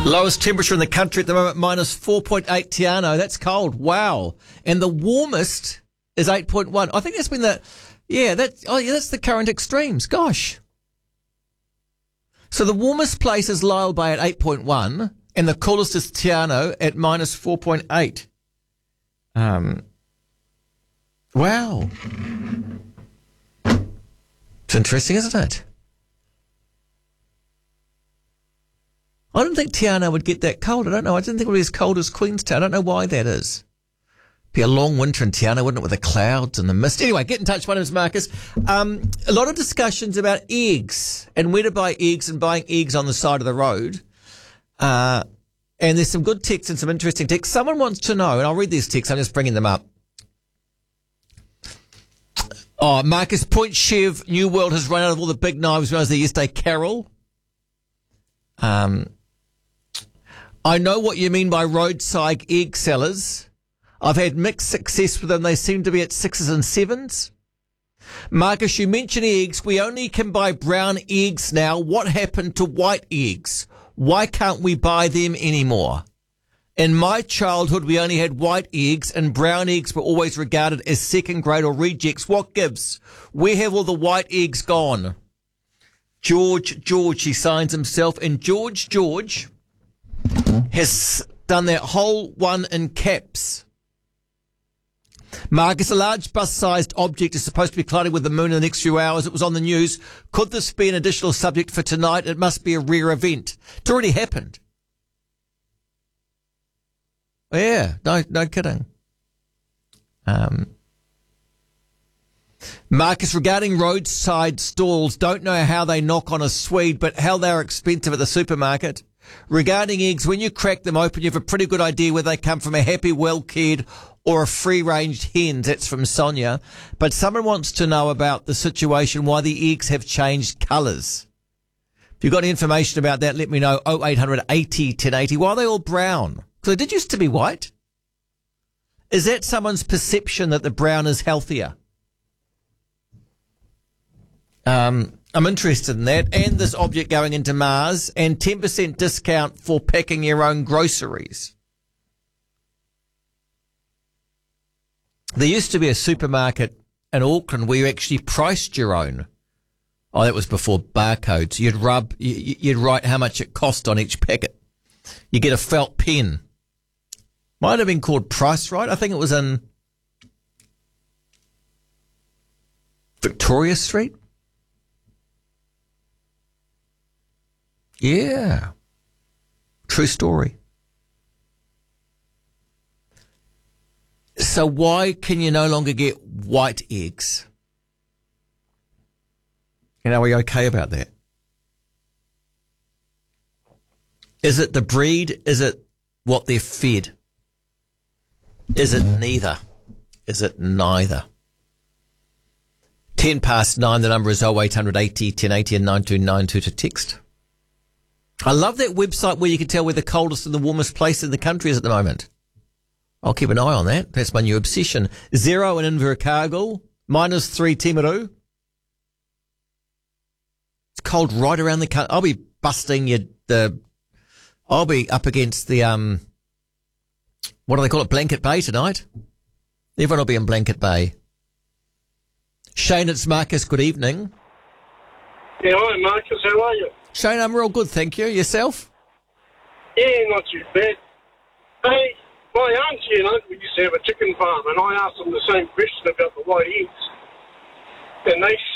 Lowest temperature in the country at the moment, minus 4.8 Te Anau. That's cold. Wow. And the warmest is 8.1. I think that's been that's the current extremes. Gosh. So the warmest place is Lyell Bay at 8.1 and the coolest is Te Anau at minus 4.8. Wow. It's interesting, isn't it? I don't think Te Anau would get that cold. I don't know. I didn't think it would be as cold as Queenstown. I don't know why that is. Be a long winter in Te Anau, wouldn't it, with the clouds and the mist? Anyway, get in touch. My name's Marcus. A lot of discussions about eggs and where to buy eggs and buying eggs on the side of the road. And there's some good texts and some interesting texts. Someone wants to know, and I'll read these texts. I'm just bringing them up. Oh, Marcus, Point Chev, New World has run out of all the big knives when I was there yesterday. Carol. I know what you mean by roadside egg sellers. I've had mixed success with them. They seem to be at 6s and 7s. Marcus, you mentioned eggs. We only can buy brown eggs now. What happened to white eggs? Why can't we buy them anymore? In my childhood, we only had white eggs and brown eggs were always regarded as second grade or rejects. What gives? Where have all the white eggs gone? George, he signs himself. And George has done that whole one in caps. Marcus, a large bus-sized object is supposed to be colliding with the moon in the next few hours. It was on the news. Could this be an additional subject for tonight? It must be a rare event. It's already happened. Yeah, no kidding. Marcus, regarding roadside stalls, don't know how they knock on a Swede, but how they are expensive at the supermarket. Regarding eggs, when you crack them open, you have a pretty good idea whether they come from a happy, well-cared or a free-range hen. That's from Sonia. But someone wants to know about the situation, why the eggs have changed colours. If you've got any information about that, let me know. 0800 80 1080. Why are they all brown? Because they did used to be white. Is that someone's perception that the brown is healthier? I'm interested in that. And this object going into Mars and 10% discount for packing your own groceries. There used to be a supermarket in Auckland where you actually priced your own. Oh, that was before barcodes. You'd write how much it cost on each packet. You get a felt pen. Might have been called Price Right. I think it was in Victoria Street. Yeah. True story. So why can you no longer get white eggs? And are we okay about that? Is it the breed? Is it what they're fed? Is it neither? Is it neither? 9:10, the number is 0800 80 1080 and 9292 to text. I love that website where you can tell where the coldest and the warmest place in the country is at the moment. I'll keep an eye on that. That's my new obsession. 0 in Invercargill, -3 Timaru. It's cold right around the country. I'll be busting I'll be up against the, what do they call it, Blanket Bay tonight. Everyone will be in Blanket Bay. Shane, it's Marcus. Good evening. Yeah, hi Marcus, how are you? Shane, I'm real good, thank you. Yourself? Yeah, not too bad. Hey, my auntie and uncle used to have a chicken farm, and I asked them the same question about the white eggs. And they